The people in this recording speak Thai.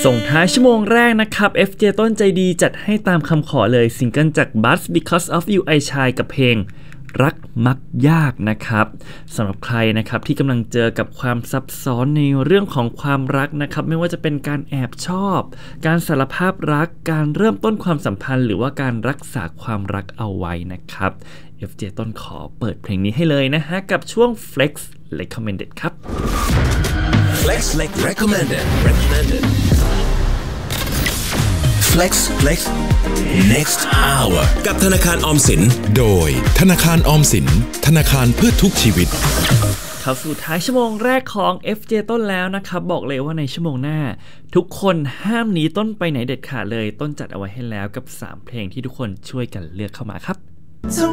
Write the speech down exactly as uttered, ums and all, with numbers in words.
ส่งท้ายชั่วโมงแรกนะครับ เอฟ เจ ต้นใจดีจัดให้ตามคำขอเลยซิงเกิลจาก Buzz Because of You I Shine กับเพลงรักมักยากนะครับสำหรับใครนะครับที่กำลังเจอกับความซับซ้อนในเรื่องของความรักนะครับไม่ว่าจะเป็นการแอบชอบการสารภาพรักการเริ่มต้นความสัมพันธ์หรือว่าการรักษาความรักเอาไว้นะครับ เอฟ เจ ต้นขอเปิดเพลงนี้ให้เลยนะฮะกับช่วง Flex Recommended ครับ Flex Recommended Recommended Flex Flex Next Hour กับธนาคารออมสินโดยธนาคารออมสินธนาคารเพื่อทุกชีวิตเข้าสู่ท้ายชั่วโมงแรกของ เอฟ เจ ต้นแล้วนะครับบอกเลยว่าในชั่วโมงหน้าทุกคนห้ามหนีต้นไปไหนเด็ดขาดเลยต้นจัดเอาไว้ให้แล้วกับสามเพลงที่ทุกคนช่วยกันเลือกเข้ามาครับ